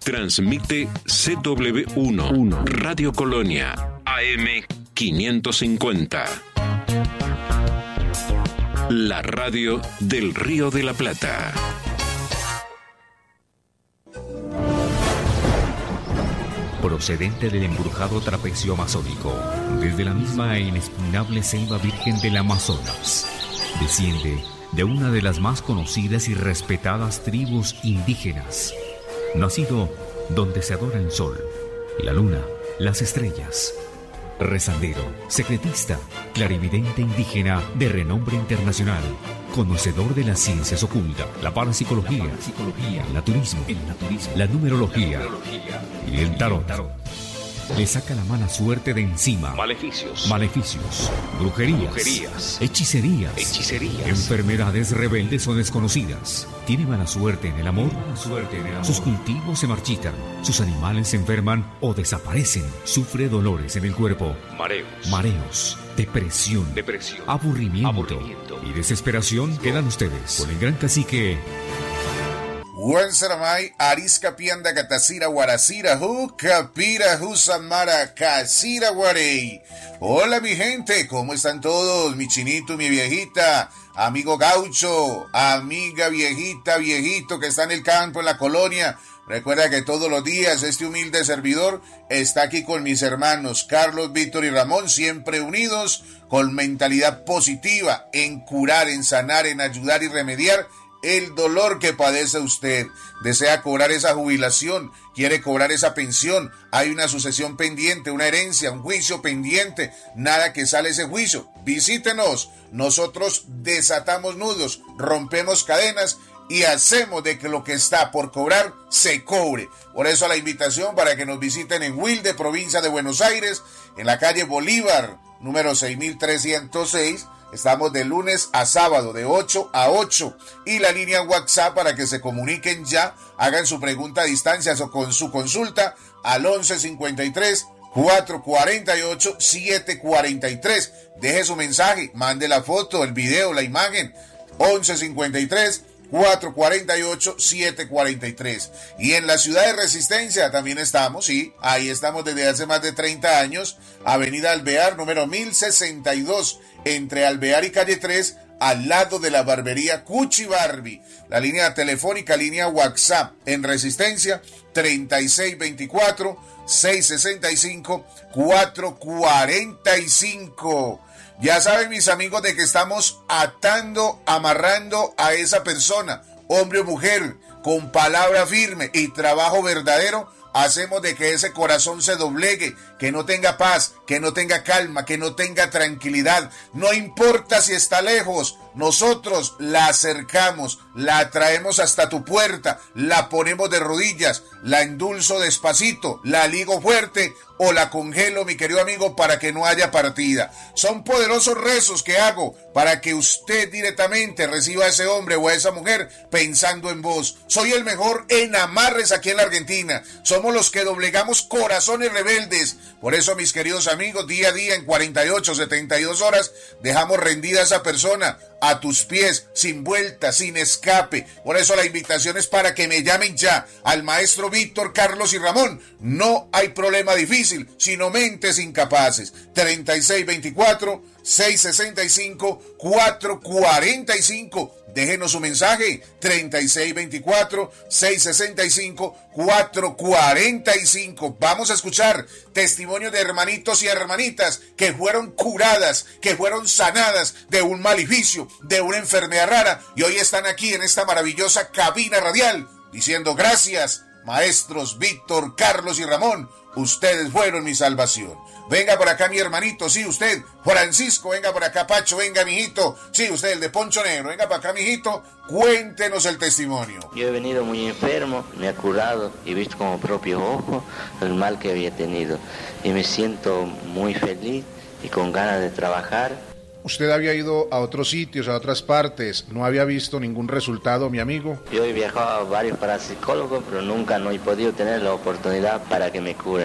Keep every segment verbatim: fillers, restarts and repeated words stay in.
Transmite C W uno, Radio Colonia, A M quinientos cincuenta. La radio del Río de la Plata. Procedente del embrujado trapecio amazónico, desde la misma e inexpugnable selva virgen del Amazonas, desciende de una de las más conocidas y respetadas tribus indígenas, nacido donde se adora el sol, la luna, las estrellas. Rezandero, secretista, clarividente indígena de renombre internacional, conocedor de las ciencias ocultas, la parapsicología, el naturismo, el naturismo, la numerología y el tarot. Le saca la mala suerte de encima. Maleficios. Maleficios. Brujerías. Brujerías. Hechicerías. Hechicerías. Enfermedades rebeldes o desconocidas. Tiene mala suerte en el amor. Mala suerte en el amor. Sus cultivos se marchitan. Sus animales se enferman o desaparecen. Sufre dolores en el cuerpo. Mareos. Mareos. Depresión. Depresión. Aburrimiento. Aburrimiento. Y desesperación. Quedan ustedes con el gran cacique Huanzaramay, Arisca Pianda Catacira Guaracira, Jucapira, Jusamara, Casira Guarey. Hola mi gente, ¿cómo están todos? Mi chinito, mi viejita, amigo gaucho, amiga viejita, viejito que está en el campo, en la colonia. Recuerda que todos los días este humilde servidor está aquí con mis hermanos Carlos, Víctor y Ramón, siempre unidos, con mentalidad positiva, en curar, en sanar, en ayudar y remediar el dolor que padece usted. Desea cobrar esa jubilación, quiere cobrar esa pensión, hay una sucesión pendiente, una herencia, un juicio pendiente, nada que sale ese juicio. Visítenos, nosotros desatamos nudos, rompemos cadenas y hacemos de que lo que está por cobrar se cobre. Por eso la invitación para que nos visiten en Wilde, provincia de Buenos Aires, en la calle Bolívar, número seis mil trescientos seis. Estamos de lunes a sábado, de ocho a ocho. Y la línea WhatsApp para que se comuniquen ya, hagan su pregunta a distancia o con su consulta al once cincuenta y tres, cuatrocientos cuarenta y ocho, setecientos cuarenta y tres. Deje su mensaje, mande la foto, el video, la imagen. once cincuenta y tres, cuatrocientos cuarenta y ocho, setecientos cuarenta y tres. Y en la ciudad de Resistencia también estamos, sí, ahí estamos desde hace más de treinta años, Avenida Alvear, número mil sesenta y dos, entre Alvear y Calle tres, al lado de la barbería Cuchi Barbie. La línea telefónica, línea WhatsApp en Resistencia, treinta y seis veinticuatro, seiscientos sesenta y cinco, cuatrocientos cuarenta y cinco. Ya saben mis amigos de que estamos atando, amarrando a esa persona, hombre o mujer, con palabra firme y trabajo verdadero, hacemos de que ese corazón se doblegue, que no tenga paz, que no tenga calma, que no tenga tranquilidad. No importa si está lejos, nosotros la acercamos, la traemos hasta tu puerta, la ponemos de rodillas, la endulzo despacito, la ligo fuerte o la congelo, mi querido amigo, para que no haya partida. Son poderosos rezos que hago para que usted directamente reciba a ese hombre o a esa mujer pensando en vos. Soy el mejor en amarres aquí en la Argentina. Somos los que doblegamos corazones rebeldes. Por eso, mis queridos amigos, día a día en cuarenta y ocho, setenta y dos horas dejamos rendida a esa persona a tus pies, sin vuelta, sin escape. Por eso la invitación es para que me llamen ya al maestro Víctor, Carlos y Ramón. No hay problema difícil, sino mentes incapaces. treinta y seis veinticuatro, seiscientos sesenta y cinco, cuatrocientos cuarenta y cinco. Déjenos su mensaje, treinta y seis veinticuatro, seiscientos sesenta y cinco, cuatrocientos cuarenta y cinco. Vamos a escuchar testimonios de hermanitos y hermanitas que fueron curadas, que fueron sanadas de un maleficio, de una enfermedad rara, y hoy están aquí en esta maravillosa cabina radial diciendo gracias, maestros Víctor, Carlos y Ramón, ustedes fueron mi salvación. Venga por acá mi hermanito, sí, usted, Francisco, venga por acá, Pacho, venga mijito, sí, usted, el de Poncho Negro, venga para acá mijito, cuéntenos el testimonio. Yo he venido muy enfermo, me ha curado y he visto con mis propios ojos el mal que había tenido y me siento muy feliz y con ganas de trabajar. Usted había ido a otros sitios, a otras partes, ¿no había visto ningún resultado, mi amigo? Yo he viajado a varios parapsicólogos, pero nunca no he podido tener la oportunidad para que me curen.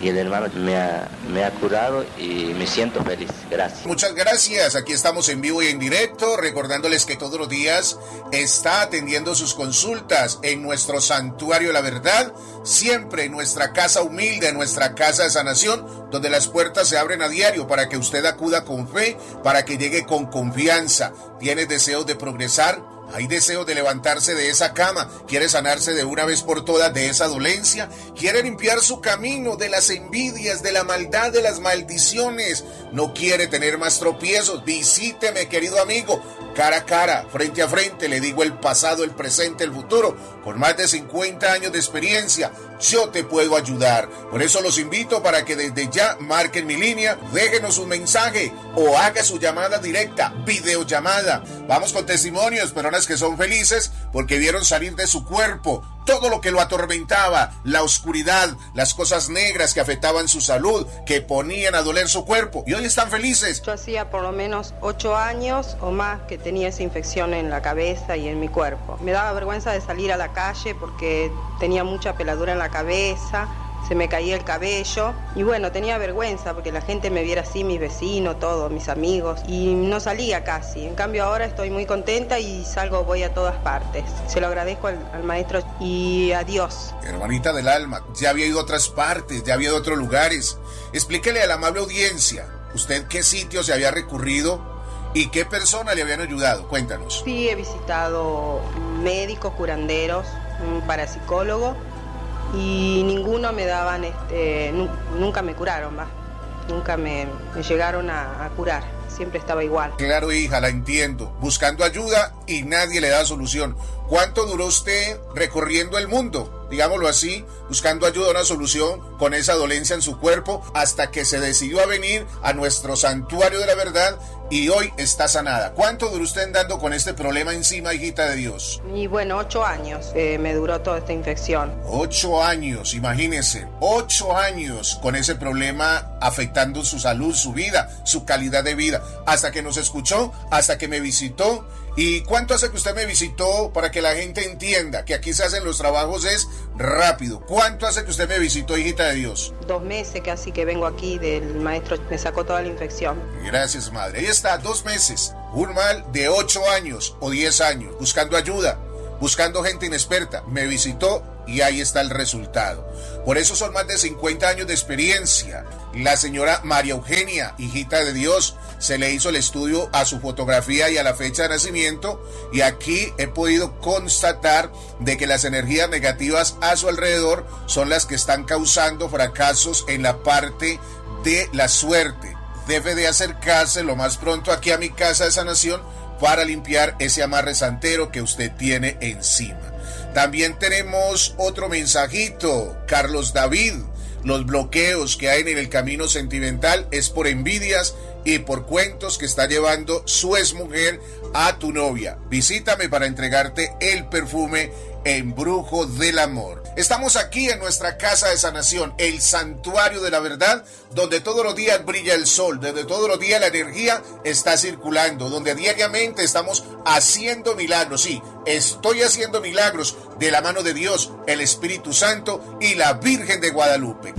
y el hermano me ha, me ha curado y me siento feliz. Gracias. Muchas gracias. Aquí estamos en vivo y en directo, recordándoles que todos los días está atendiendo sus consultas en nuestro Santuario de la Verdad, siempre en nuestra casa humilde, en nuestra casa de sanación, donde las puertas se abren a diario para que usted acuda con fe, para que llegue con confianza. ¿Tiene deseos de progresar? ¿Hay deseo de levantarse de esa cama? ¿Quiere sanarse de una vez por todas de esa dolencia? ¿Quiere limpiar su camino de las envidias, de la maldad, de las maldiciones? ¿No quiere tener más tropiezos? Visíteme, querido amigo, cara a cara, frente a frente. Le digo el pasado, el presente, el futuro. Con más de cincuenta años de experiencia, yo te puedo ayudar. Por eso los invito para que desde ya marquen mi línea, déjenos un mensaje o haga su llamada directa, videollamada. Vamos con testimonios, personas que son felices porque vieron salir de su cuerpo todo lo que lo atormentaba, la oscuridad, las cosas negras que afectaban su salud, que ponían a doler su cuerpo, y hoy están felices. Yo hacía por lo menos ocho años o más que tenía esa infección en la cabeza y en mi cuerpo. Me daba vergüenza de salir a la calle porque tenía mucha peladura en la cabeza, se me caía el cabello y bueno, tenía vergüenza porque la gente me viera así, mis vecinos, todos, mis amigos, y no salía casi. En cambio ahora estoy muy contenta y salgo, voy a todas partes. Se lo agradezco al, al maestro y a Dios. Hermanita del alma, ya había ido a otras partes, ya había ido a otros lugares. Explíquele a la amable audiencia, ¿usted qué sitios se había recurrido y qué personas le habían ayudado? Cuéntanos. Sí, he visitado médicos, curanderos, un parapsicólogo, y ninguno me daban, este, nunca me curaron, va, nunca me, me llegaron a, a curar, siempre estaba igual. Claro, hija, la entiendo, buscando ayuda y nadie le da solución. ¿Cuánto duró usted recorriendo el mundo, digámoslo así, buscando ayuda, una solución con esa dolencia en su cuerpo, hasta que se decidió a venir a nuestro Santuario de la Verdad y hoy está sanada? ¿Cuánto duró usted andando con este problema encima, hijita de Dios? Y bueno, ocho años eh, me duró toda esta infección. Ocho años, imagínense, ocho años con ese problema afectando su salud, su vida, su calidad de vida, hasta que nos escuchó, hasta que me visitó. ¿Y cuánto hace que usted me visitó? Para que la gente entienda que aquí se hacen los trabajos es rápido. ¿Cuánto hace que usted me visitó, hijita de Dios? Dos meses casi que vengo aquí, del maestro me sacó toda la infección. Gracias, madre. Ahí está, dos meses. Un mal de ocho años o diez años, buscando ayuda, buscando gente inexperta. Me visitó y ahí está el resultado. Por eso son más de cincuenta años de experiencia. La señora María Eugenia, hijita de Dios, se le hizo el estudio a su fotografía y a la fecha de nacimiento, y aquí he podido constatar de que las energías negativas a su alrededor son las que están causando fracasos en la parte de la suerte. Debe de acercarse lo más pronto aquí a mi casa de sanación para limpiar ese amarre santero que usted tiene encima. También tenemos otro mensajito. Carlos David, los bloqueos que hay en el camino sentimental es por envidias y por cuentos que está llevando su exmujer a tu novia. Visítame para entregarte el perfume Embrujo del Amor. Estamos aquí en nuestra casa de sanación, el Santuario de la Verdad, donde todos los días brilla el sol, donde todos los días la energía está circulando, donde diariamente estamos haciendo milagros. Sí, estoy haciendo milagros de la mano de Dios, el Espíritu Santo y la Virgen de Guadalupe.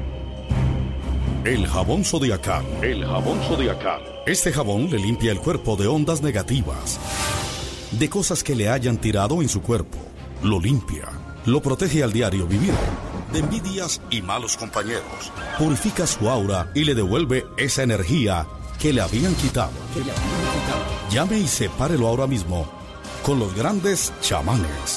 El jabón zodiacal. El jabón zodiacal. Este jabón le limpia el cuerpo de ondas negativas, de cosas que le hayan tirado en su cuerpo. Lo limpia, lo protege al diario vivir de envidias y malos compañeros. Purifica su aura y le devuelve esa energía que le habían quitado. Llame y sepárelo ahora mismo con los grandes chamanes.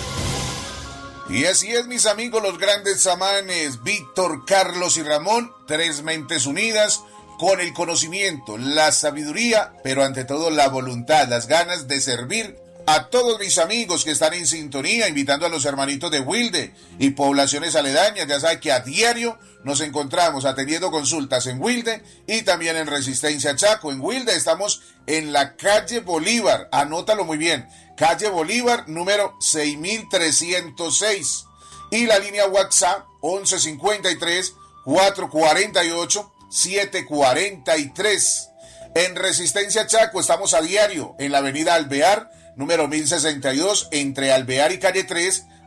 Y así es, mis amigos, los grandes chamanes, Víctor, Carlos y Ramón, tres mentes unidas con el conocimiento, la sabiduría, pero ante todo la voluntad, las ganas de servir a todos mis amigos que están en sintonía, invitando a los hermanitos de Wilde y poblaciones aledañas. Ya saben que a diario nos encontramos atendiendo consultas en Wilde y también en Resistencia Chaco. En Wilde estamos en la calle Bolívar, anótalo muy bien, calle Bolívar número seis mil trescientos seis, y la línea WhatsApp once cincuenta y tres, cuatrocientos cuarenta y ocho, setecientos cuarenta y tres. En Resistencia Chaco estamos a diario en la avenida Alvear número mil sesenta y dos, entre Alvear y calle tres,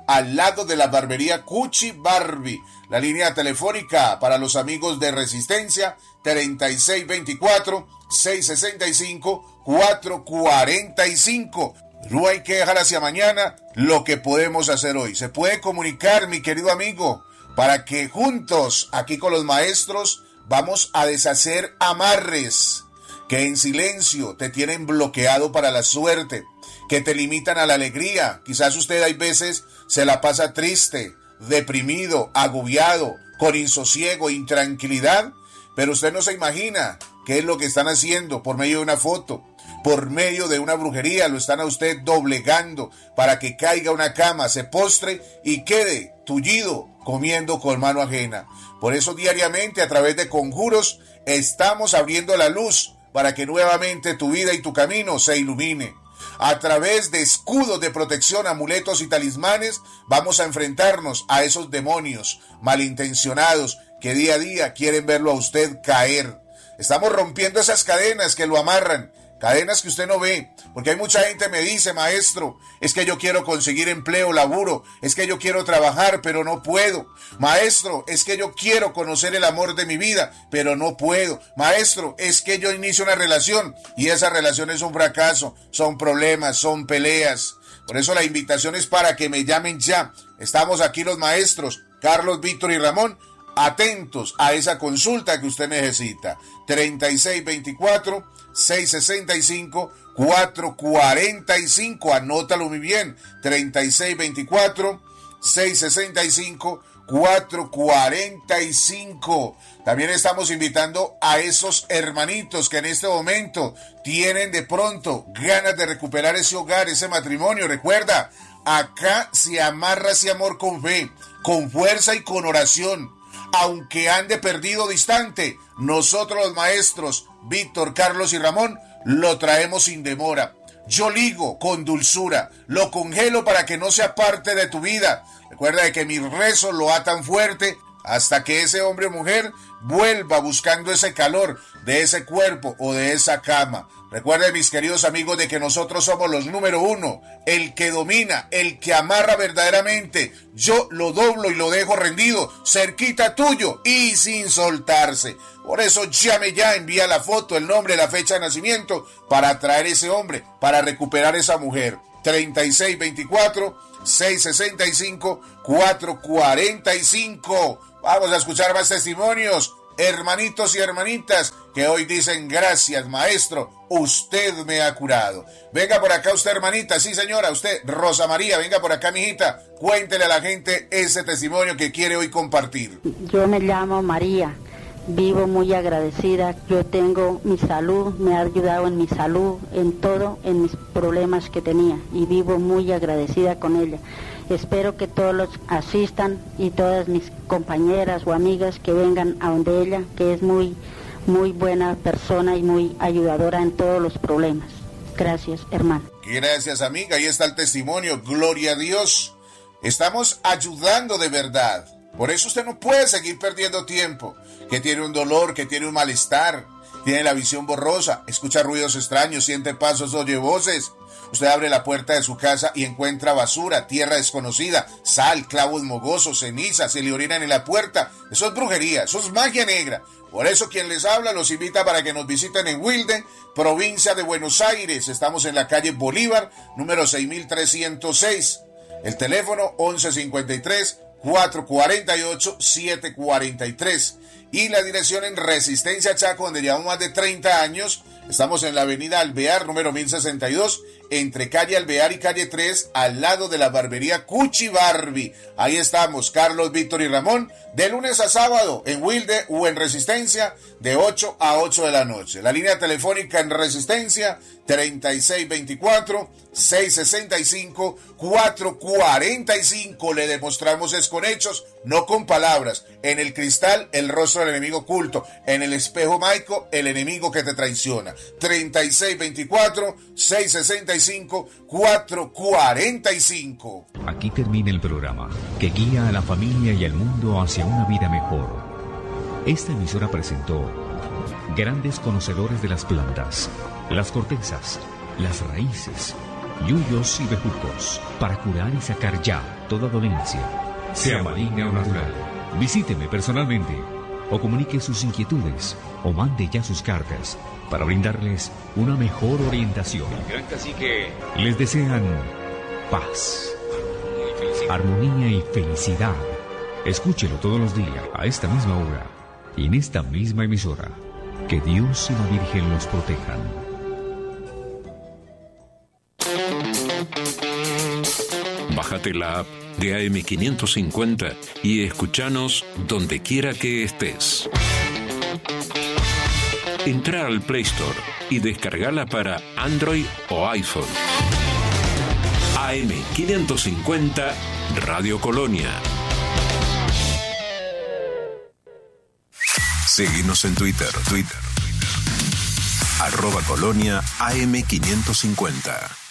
al lado de la barbería Cuchi Barbie. La línea telefónica para los amigos de Resistencia, treinta y seis veinticuatro, seiscientos sesenta y cinco, cuatrocientos cuarenta y cinco. No hay que dejar hacia mañana lo que podemos hacer hoy. Se puede comunicar, mi querido amigo, para que juntos, aquí con los maestros, vamos a deshacer amarres que en silencio te tienen bloqueado para la suerte, que te limitan a la alegría. Quizás usted hay veces se la pasa triste, deprimido, agobiado, con insosiego, intranquilidad, pero usted no se imagina qué es lo que están haciendo por medio de una foto, por medio de una brujería. Lo están a usted doblegando para que caiga a una cama, se postre y quede tullido comiendo con mano ajena. Por eso diariamente a través de conjuros estamos abriendo la luz para que nuevamente tu vida y tu camino se ilumine. A través de escudos de protección, amuletos y talismanes vamos a enfrentarnos a esos demonios malintencionados que día a día quieren verlo a usted caer. Estamos rompiendo esas cadenas que lo amarran, cadenas que usted no ve, porque hay mucha gente que me dice, maestro, es que yo quiero conseguir empleo, laburo, es que yo quiero trabajar, pero no puedo. Maestro, es que yo quiero conocer el amor de mi vida, pero no puedo. Maestro, es que yo inicio una relación y esa relación es un fracaso, son problemas, son peleas. Por eso la invitación es para que me llamen ya. Estamos aquí los maestros, Carlos, Víctor y Ramón, atentos a esa consulta que usted necesita. treinta y seis veinticuatro, seiscientos sesenta y cinco, cuatrocientos cuarenta y cinco. Anótalo muy bien. treinta y seis veinticuatro, seiscientos sesenta y cinco, cuatrocientos cuarenta y cinco. También estamos invitando a esos hermanitos que en este momento tienen de pronto ganas de recuperar ese hogar, ese matrimonio. Recuerda, acá se amarra ese amor con fe, con fuerza y con oración. Aunque ande perdido distante, nosotros los maestros, Víctor, Carlos y Ramón, lo traemos sin demora. Yo ligo con dulzura, lo congelo para que no sea parte de tu vida. Recuerda de que mis rezos lo atan fuerte hasta que ese hombre o mujer vuelva buscando ese calor de ese cuerpo o de esa cama. Recuerden, mis queridos amigos, de que nosotros somos los número uno, el que domina, el que amarra verdaderamente. Yo lo doblo y lo dejo rendido, cerquita tuyo y sin soltarse. Por eso llame ya, envía la foto, el nombre, la fecha de nacimiento para atraer ese hombre, para recuperar esa mujer. treinta y seis veinticuatro, seiscientos sesenta y cinco, cuatrocientos cuarenta y cinco. Vamos a escuchar más testimonios, hermanitos y hermanitas que hoy dicen gracias, maestro, usted me ha curado. Venga por acá usted, hermanita, sí señora, usted, Rosa María, venga por acá, mijita, cuéntele a la gente ese testimonio que quiere hoy compartir. Yo me llamo María, vivo muy agradecida, yo tengo mi salud, me ha ayudado en mi salud, en todo, en mis problemas que tenía y vivo muy agradecida con ella. Espero que todos los asistan y todas mis compañeras o amigas que vengan a donde ella, que es muy, muy buena persona y muy ayudadora en todos los problemas. Gracias, hermano. Gracias, amiga. Ahí está el testimonio. Gloria a Dios. Estamos ayudando de verdad. Por eso usted no puede seguir perdiendo tiempo. Que tiene un dolor, que tiene un malestar, tiene la visión borrosa, escucha ruidos extraños, siente pasos, oye voces. Usted abre la puerta de su casa y encuentra basura, tierra desconocida, sal, clavos mogosos, ceniza, se le orinan en la puerta. Eso es brujería, eso es magia negra. Por eso quien les habla los invita para que nos visiten en Wilde, provincia de Buenos Aires. Estamos en la calle Bolívar, número seis mil trescientos seis. El teléfono once cincuenta y tres, cuatrocientos cuarenta y ocho, setecientos cuarenta y tres. Y la dirección en Resistencia Chaco, donde llevamos más de treinta años. Estamos en la avenida Alvear, número mil sesenta y dos, entre calle Alvear y calle tres, al lado de la barbería Cuchi Barbie. Ahí estamos, Carlos, Víctor y Ramón, de lunes a sábado, en Wilde o en Resistencia, de ocho a ocho de la noche. La línea telefónica en Resistencia, treinta y seis veinticuatro, seiscientos sesenta y cinco, cuatrocientos cuarenta y cinco. Le demostramos es con hechos, no con palabras. En el cristal, el rostro del enemigo oculto. En el espejo maico, el enemigo que te traiciona. treinta y seis veinticuatro, seiscientos sesenta y cinco, cuatrocientos cuarenta y cinco. Aquí termina el programa que guía a la familia y al mundo hacia una vida mejor. Esta emisora presentó grandes conocedores de las plantas, las cortezas, las raíces, yuyos y bejucos para curar y sacar ya toda dolencia, sea maligna o natural. Visíteme personalmente o comunique sus inquietudes o mande ya sus cartas para brindarles una mejor orientación. Así que les desean paz, armonía y felicidad. Escúchelo todos los días a esta misma hora y en esta misma emisora. Que Dios y la Virgen los protejan. Bájate la app de A M quinientos cincuenta y escúchanos donde quiera que estés. Entra al Play Store y descargala para Android o iPhone. A M quinientos cincuenta Radio Colonia. Seguinos en Twitter, Twitter, arroba Colonia A M quinientos cincuenta.